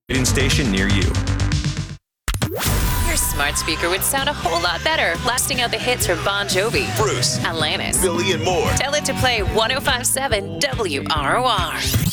station near you. Your smart speaker would sound a whole lot better, blasting out the hits from Bon Jovi, Bruce, Alanis, Billy, and more. Tell it to play 105.7 WROR.